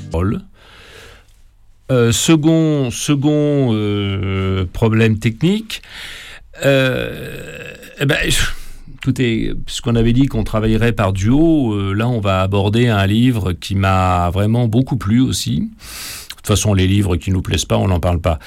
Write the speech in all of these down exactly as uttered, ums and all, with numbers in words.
Paul. Euh, second second euh, problème technique, euh, eh ben, tout est, puisqu'on avait dit qu'on travaillerait par duo, euh, là on va aborder un livre qui m'a vraiment beaucoup plu aussi. De toute façon, les livres qui nous plaisent pas, on n'en parle pas.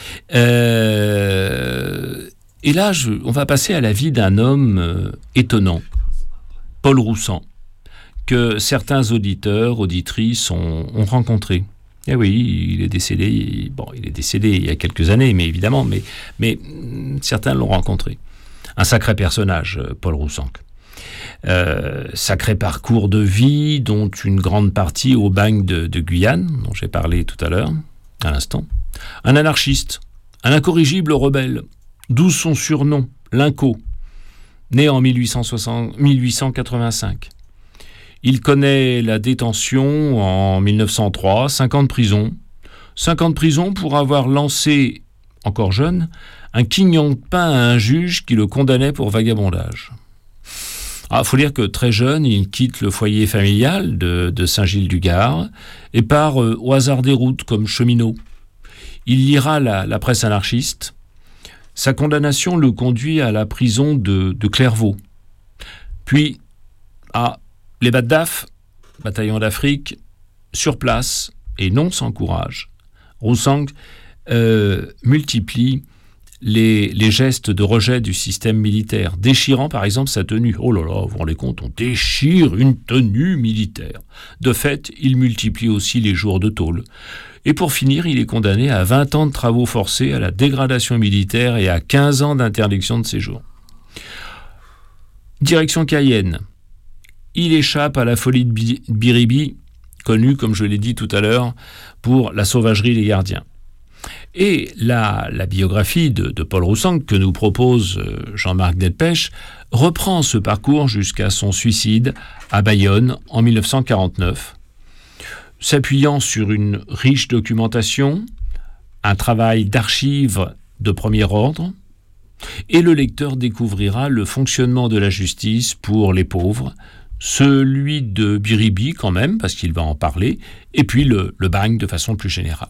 Euh, et là, je, on va passer à la vie d'un homme euh, étonnant, Paul Roussant, que certains auditeurs, auditrices ont, ont rencontré. Eh oui, il est décédé. Il, bon, il est décédé il y a quelques années, mais évidemment, mais, mais certains l'ont rencontré. Un sacré personnage, Paul Roussant. Euh, sacré parcours de vie, dont une grande partie au bagne de, de Guyane, dont j'ai parlé tout à l'heure, à l'instant. Un anarchiste, un incorrigible rebelle, d'où son surnom, Linco, né en mille huit cent soixante, mille huit cent quatre-vingt-cinq. Il connaît la détention en mille neuf cent trois, cinq ans de prison. cinq ans de prison pour avoir lancé, encore jeune, un quignon de pain à un juge qui le condamnait pour vagabondage. Ah, faut dire que très jeune, il quitte le foyer familial de, de Saint-Gilles-du-Gard et part euh, au hasard des routes comme cheminot. Il lira la, la presse anarchiste. Sa condamnation le conduit à la prison de, de Clairvaux. Puis, à les B A D D A F, bataillon d'Afrique, sur place, et non sans courage, Roussant euh, multiplie les, les gestes de rejet du système militaire, déchirant par exemple sa tenue. Oh là là, vous vous rendez compte, on déchire une tenue militaire. De fait, il multiplie aussi les jours de tôle. Et pour finir, il est condamné à vingt ans de travaux forcés, à la dégradation militaire et à quinze ans d'interdiction de séjour. Direction Cayenne. Il échappe à la folie de Biribi, connue, comme je l'ai dit tout à l'heure, pour la sauvagerie des gardiens. Et la, la biographie de, de Paul Roussant, que nous propose Jean-Marc Delpech, reprend ce parcours jusqu'à son suicide à Bayonne en mille neuf cent quarante-neuf, s'appuyant sur une riche documentation, un travail d'archives de premier ordre, et le lecteur découvrira le fonctionnement de la justice pour les pauvres, celui de Biribi quand même, parce qu'il va en parler, et puis le, le bagne de façon plus générale.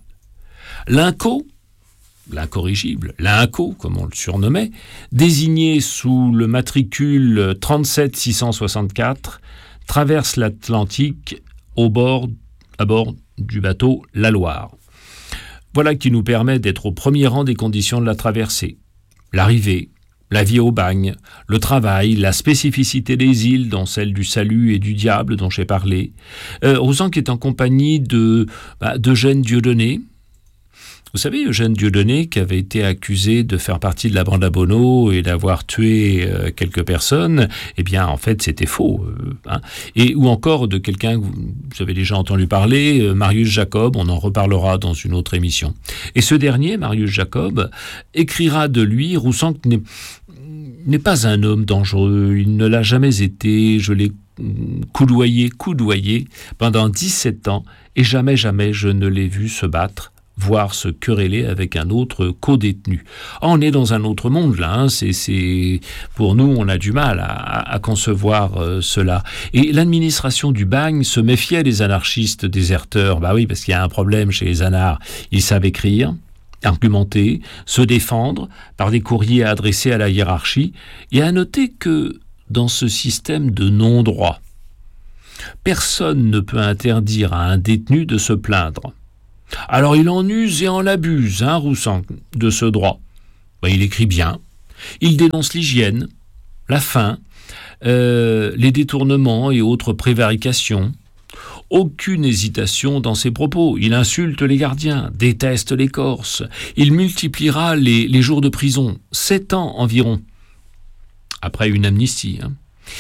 Linco, l'incorrigible, Linco, comme on le surnommait, désigné sous le matricule trente-sept six cent soixante-quatre, traverse l'Atlantique au bord, à bord du bateau La Loire. Voilà qui nous permet d'être au premier rang des conditions de la traversée. L'arrivée, la vie au bagne, le travail, la spécificité des îles, dont celle du Salut et du Diable dont j'ai parlé. Euh, Roussant est en compagnie de, bah, d'Eugène Dieudonné. Vous savez, Eugène Dieudonné, qui avait été accusé de faire partie de la bande à Bono et d'avoir tué euh, quelques personnes, eh bien, en fait, c'était faux. Euh, hein. Et, ou encore de quelqu'un que vous, vous avez déjà entendu parler, euh, Marius Jacob, on en reparlera dans une autre émission. Et ce dernier, Marius Jacob, écrira de lui, Roussant n'est, n'est pas un homme dangereux, il ne l'a jamais été, je l'ai coudoyé, coudoyé pendant dix-sept ans, et jamais, jamais je ne l'ai vu se battre, voire se quereller avec un autre co-détenu. Oh, on est dans un autre monde là, hein. c'est, c'est... pour nous on a du mal à, à, à concevoir euh, cela. Et l'administration du bagne se méfiait des anarchistes déserteurs, bah oui, parce qu'il y a un problème chez les anards, ils savent écrire, argumenter, se défendre par des courriers adressés à la hiérarchie, et à noter que dans ce système de non-droit, personne ne peut interdire à un détenu de se plaindre. Alors il en use et en abuse, hein, Roussant, de ce droit. Ben, il écrit bien, il dénonce l'hygiène, la faim, euh, les détournements et autres prévarications. Aucune hésitation dans ses propos. Il insulte les gardiens, déteste les Corses. Il multipliera les, les jours de prison, sept ans environ, après une amnistie. Hein.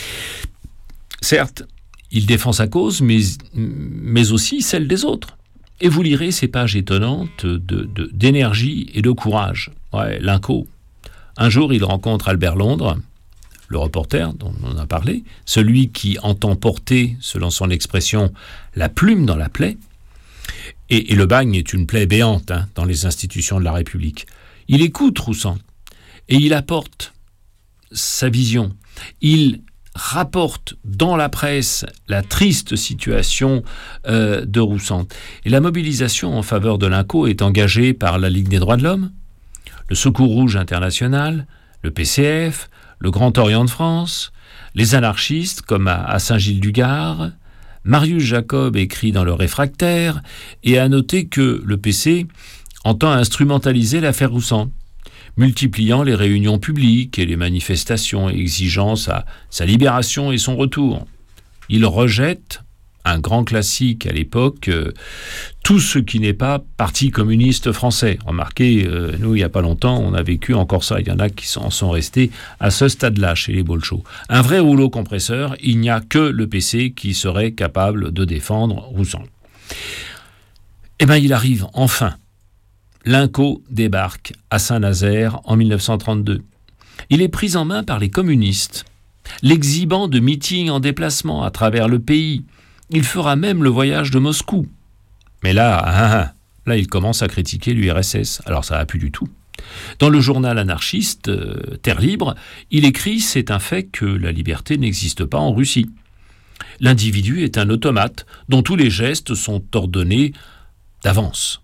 Certes, il défend sa cause, mais, mais aussi celle des autres. Et vous lirez ces pages étonnantes de, de, d'énergie et de courage. Ouais, Linco. Un jour, il rencontre Albert Londres, le reporter dont on a parlé, celui qui entend porter, selon son expression, la plume dans la plaie. Et, et le bagne est une plaie béante hein, dans les institutions de la République. Il écoute Roussant et il apporte sa vision. Il rapporte dans la presse la triste situation euh, de Roussante. Et la mobilisation en faveur de l'Inco est engagée par la Ligue des droits de l'homme, le Secours Rouge International, le P C F, le Grand Orient de France, les anarchistes comme à, à Saint-Gilles-du-Gard. Marius Jacob écrit dans Le Réfractaire et a noté que le P C entend instrumentaliser l'affaire Roussante, multipliant les réunions publiques et les manifestations exigeant sa, sa libération et son retour. Il rejette, un grand classique à l'époque, euh, tout ce qui n'est pas Parti communiste français. Remarquez, euh, nous, il n'y a pas longtemps, on a vécu encore ça. Il y en a qui en sont restés à ce stade-là chez les Bolchos. Un vrai rouleau compresseur, il n'y a que le P C qui serait capable de défendre Roussante. Eh bien, il arrive enfin. L'Inco débarque à Saint-Nazaire en mille neuf cent trente-deux. Il est pris en main par les communistes, l'exhibant de meetings en déplacement à travers le pays. Il fera même le voyage de Moscou. Mais là, là, il commence à critiquer l'U R S S. Alors ça n'a plus du tout. Dans le journal anarchiste euh, Terre Libre, il écrit « C'est un fait que la liberté n'existe pas en Russie. L'individu est un automate dont tous les gestes sont ordonnés d'avance. »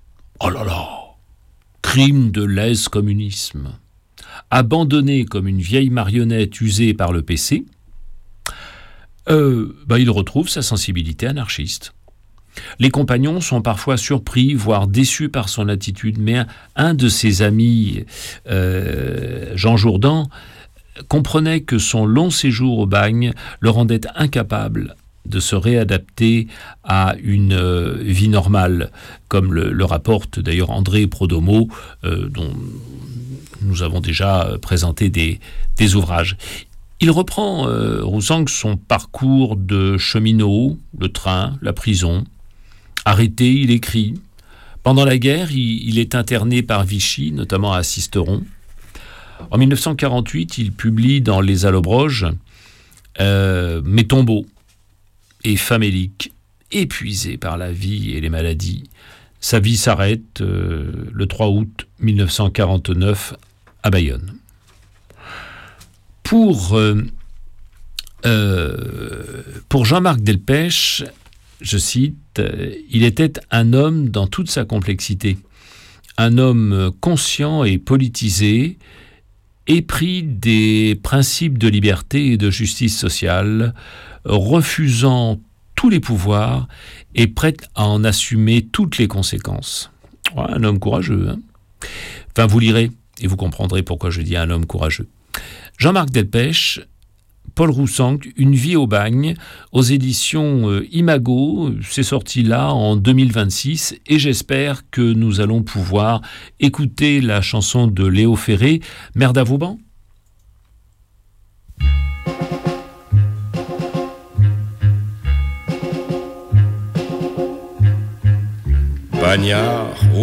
Oh là là! Crime de lèse-communisme. Abandonné comme une vieille marionnette usée par le P C, euh, bah, il retrouve sa sensibilité anarchiste. Les compagnons sont parfois surpris, voire déçus par son attitude, mais un, un de ses amis, euh, Jean Jourdan, comprenait que son long séjour au bagne le rendait incapable de se réadapter à une euh, vie normale, comme le, le rapporte d'ailleurs André Prodomo, euh, dont nous avons déjà présenté des, des ouvrages. Il reprend, euh, Roussant, son parcours de cheminot, le train, la prison. Arrêté, il écrit. Pendant la guerre, il, il est interné par Vichy, notamment à Sisteron. En mille neuf cent quarante-huit, il publie dans Les Allobroges euh, « Mes tombeaux » et famélique, épuisé par la vie et les maladies. Sa vie s'arrête euh, le trois août mille neuf cent quarante-neuf à Bayonne. Pour, euh, euh, pour Jean-Marc Delpech, je cite, « Il était un homme dans toute sa complexité, un homme conscient et politisé, épris des principes de liberté et de justice sociale, refusant tous les pouvoirs et prêt à en assumer toutes les conséquences. » Ouais, un homme courageux. Hein, enfin, vous lirez et vous comprendrez pourquoi je dis un homme courageux. Jean-Marc Delpech, Paul Roussant, Une vie au bagne, aux éditions euh, Imago. C'est sorti là en deux mille vingt-six et j'espère que nous allons pouvoir écouter la chanson de Léo Ferré, Mère d'Avauban. Bagnard,